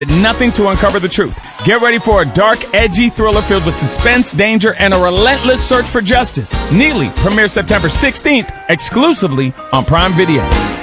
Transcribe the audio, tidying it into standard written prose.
Nothing to uncover the truth. Get ready for a dark, edgy thriller filled with suspense, danger, and a relentless search for justice. Neely premieres September 16th, exclusively on Prime Video.